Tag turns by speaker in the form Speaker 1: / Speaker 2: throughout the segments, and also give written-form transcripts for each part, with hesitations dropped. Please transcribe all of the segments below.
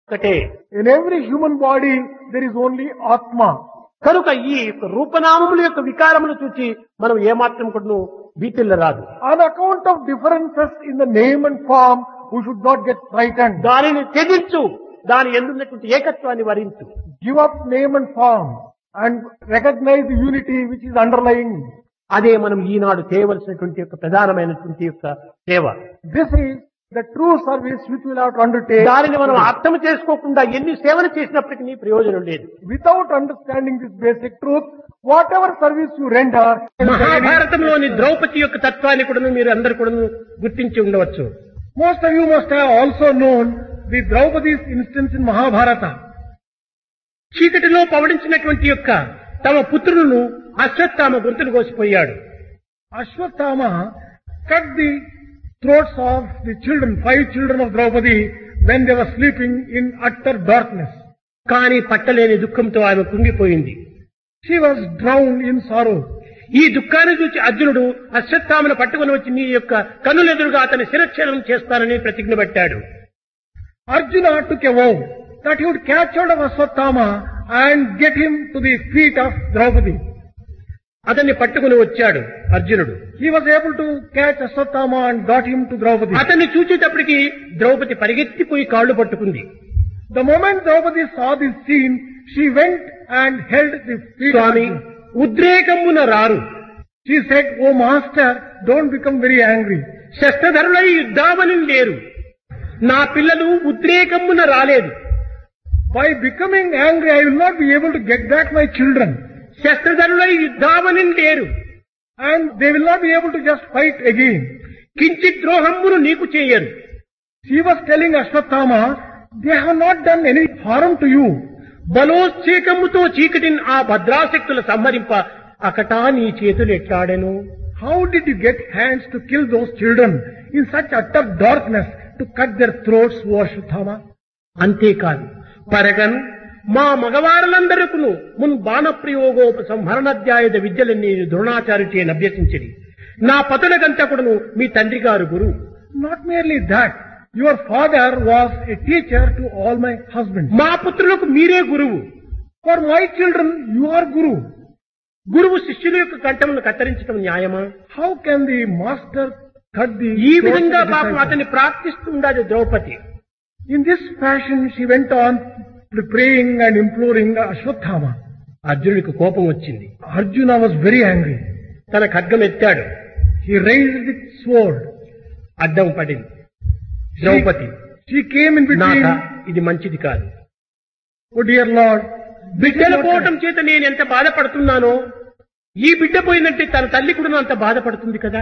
Speaker 1: ఒకటే.
Speaker 2: In every human body, there is only Atma.
Speaker 1: కనుక ఈ రూపనామముల యొక్క వికారములు చూచి మనం ఏమాత్రం కూడా భీతిల్ల రాదు.
Speaker 2: On account of differences in the name and form, we should not get frightened.
Speaker 1: దానిని త్యజించు, దాని ఎందున్నటువంటి ఏకత్వాన్ని వరించు.
Speaker 2: Give up name and form and recognize the unity which is underlying.
Speaker 1: అదే మనం ఈనాడు చేయవలసినటువంటి యొక్క ప్రధానమైనటువంటి యొక్క సేవ.
Speaker 2: This is the true service which we will have to undertake.
Speaker 1: దానిని మనం అర్థం చేసుకోకుండా ఎన్ని సేవలు చేసినప్పటికీ ప్రయోజనం లేదు.
Speaker 2: Without understanding this basic truth, whatever service you render,
Speaker 1: మహాభారతంలోని Draupadi యొక్క తత్వాన్ని కూడా మీరు అందరు కూడా గుర్తించి ఉండవచ్చు.
Speaker 2: most of you must have also known the Draupadi's instance in Mahabharata.
Speaker 1: చీకటిలో పవడించినటువంటి యొక్క తమ పుత్రులను అశ్వత్థామ గొంతులు కోసిపోయాడు.
Speaker 2: Ashwatthama cut the throats of the children, 5 children of Draupadi, when they were sleeping in utter darkness.
Speaker 1: కానీ పట్టలేని దుఃఖంతో ఆమె కుంగిపోయింది.
Speaker 2: She was drowned in sorrow.
Speaker 1: ఈ దుఃఖాన్ని చూసి అర్జునుడు అశ్వత్థామను పట్టుకుని వచ్చి నీ యొక్క కన్నులెదురుగా అతని శిరచ్ఛేదం చేస్తానని ప్రతిజ్ఞ పెట్టాడు.
Speaker 2: Arjuna took a vow that he would catch hold of Ashwatthama and get him to the feet of Draupadi.
Speaker 1: అతన్ని పట్టుకుని వచ్చాడు అర్జునుడు.
Speaker 2: He was able to catch Ashwatthama and got him to Draupadi.
Speaker 1: అతన్ని చూచేటప్పటికి ద్రౌపది పరిగెత్తిపోయి కాళ్ళు పట్టుకుంది.
Speaker 2: The moment Draupadi saw this scene, she went and held the feet of
Speaker 1: Swamy,
Speaker 2: Arjuna.
Speaker 1: ఉద్రేకమున రారు,
Speaker 2: She said, "Oh Master, don't become very angry.
Speaker 1: శస్త్రధరులై యుద్ధామని లేరు. నా పిల్లలు ఉద్రేకమున రాలేదు.
Speaker 2: By becoming angry, I will not be able to get back my children.
Speaker 1: శస్త్రధరులై యుద్ధామని లేరు.
Speaker 2: And they will not be able to just fight again."
Speaker 1: కించిత్ ద్రోహమును నీకు చేయరు.
Speaker 2: She was telling Ashwatthama, "They have not done any harm to you."
Speaker 1: బలోచ్ఛేకముతో చీకటిని ఆ భద్రాశక్తుల సంహరింప అకటా నీ చేతులు ఎట్లాడెను.
Speaker 2: How did you get hands to kill those children in such utter darkness to cut their throats, O Ashwatthama?
Speaker 1: అంతేకాదు, పరగను మా మగవారులందరకును మున్ బాణప్రయోగోప సంహరణాధ్యాయుధ విద్యలన్నీ ద్రోణాచార్యుచే అభ్యసించిరి. నా పతులకంతకుడును మీ తండ్రి గారు గురువు.
Speaker 2: Not merely that, your father was a teacher to all my husbands.
Speaker 1: మా పుత్రులకు మీరే గురువు.
Speaker 2: For my children, you are Guru.
Speaker 1: గురువు శిష్యుల యొక్క కంఠమును కత్తిరించడం న్యాయమా?
Speaker 2: How can the master cut the
Speaker 1: ఈ
Speaker 2: throats of
Speaker 1: విధంగా
Speaker 2: the
Speaker 1: పాపం
Speaker 2: disciple?
Speaker 1: అతన్ని ప్రార్థిస్తుండదు Draupadi.
Speaker 2: In this fashion, she went on praying and imploring Ashwatthama.
Speaker 1: అర్జునుడికి కోపం వచ్చింది.
Speaker 2: Arjuna was very angry.
Speaker 1: తన ఖడ్గం ఎత్తాడు.
Speaker 2: He raised the sword.
Speaker 1: అడ్డం పడింది Draupadi.
Speaker 2: She came in between.
Speaker 1: నాథ, ఇది మంచిది కాదు.
Speaker 2: Oh dear Lord,
Speaker 1: బిడ్డల పోవటం చేత నేను ఎంత బాధపడుతున్నానో, ఈ బిడ్డ పోయిందంటే తన తల్లి కూడా అంత బాధపడుతుంది కదా.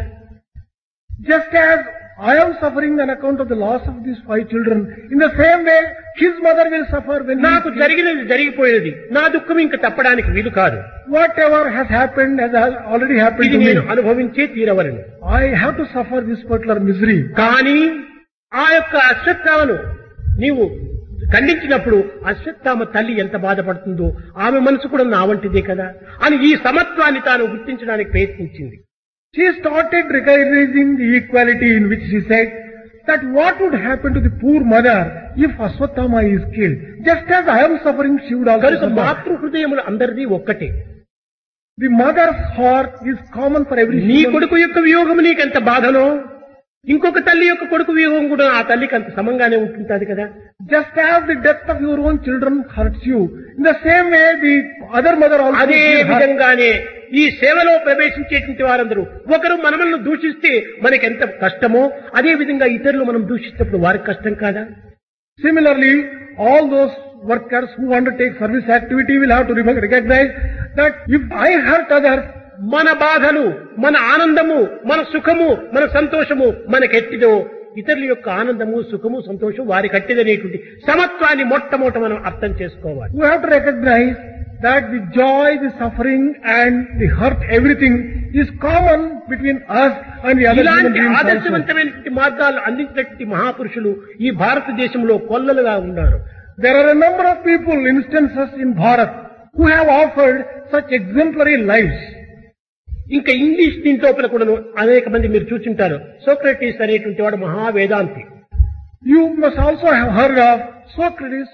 Speaker 2: just as I am suffering on account of the loss of these 5 children, in the same way, his mother will suffer when
Speaker 1: నాకు జరిగినది జరిగిపోయినది, నా దుఃఖం ఇంకా తప్పడానికి వీలు కాదు.
Speaker 2: whatever has happened has already happened
Speaker 1: ఇది
Speaker 2: to me.
Speaker 1: నేను అనుభవించే తీరవలను.
Speaker 2: I have to suffer this particular misery.
Speaker 1: కానీ ఆ యొక్క అశ్వత్థామను నీవు ఖండించినప్పుడు అశ్వత్థామ తల్లి ఎంత బాధపడుతుందో ఆమె మనసు కూడా నా వంటిదే కదా అని ఈ సమత్వాన్ని తాను గుర్తించడానికి ప్రయత్నించింది.
Speaker 2: She started recognizing the equality, in which she said that what would happen to the poor mother if Ashwatthama is killed. Just as I am suffering, she would also
Speaker 1: కనుక
Speaker 2: suffer.
Speaker 1: మాతృ హృదయములు అందరిది ఒక్కటే.
Speaker 2: The mother's heart is common for every
Speaker 1: నీ
Speaker 2: human.
Speaker 1: కొడుకు యొక్క వియోగం నీకెంత బాధనో ఇంకొక తల్లి యొక్క కొడుకు వియోగం కూడా ఆ తల్లికి అంత సమంగానే ఉంటుంటది కదా.
Speaker 2: Just as the death of your own children hurts you, in the same way the other mother also
Speaker 1: అదే
Speaker 2: will hurt.
Speaker 1: విధంగానే ఈ సేవలో ప్రవేశించేటువంటి వారందరూ ఒకరు మనల్ని దూషిస్తే మనకి ఎంత కష్టమో అదే విధంగా ఇతరులు మనం దూషించినప్పుడు వారికి కష్టం కాదా.
Speaker 2: Similarly, all those workers who undertake service activity will have to recognize that if I hurt others,
Speaker 1: మన బాధలు, మన ఆనందము, మన సుఖము, మన సంతోషము మనకెట్టిదో ఇతరుల యొక్క ఆనందము, సుఖము, సంతోషం వారి కట్టిదనేటువంటి సమత్వాన్ని మొట్టమొదట మనం అర్థం చేసుకోవాలి.
Speaker 2: we have to recognize that the joy, the suffering and the hurt, everything is common between us and the other human
Speaker 1: ఇలాంటి
Speaker 2: beings also.
Speaker 1: ఆదర్శవంతమైనటువంటి మార్గాలు అందించినటువంటి మహాపురుషులు ఈ భారతదేశంలో కొల్లలుగా ఉన్నారు.
Speaker 2: There are a number of people, instances in Bharat, who have offered such exemplary lives.
Speaker 1: ఇంకా English దీంట్లో కూడా అనేక మంది మీరు చూసింటారు. సోక్రటీస్ అనేటువంటి వాడు మహావేదాంతి.
Speaker 2: You must also have heard of Socrates,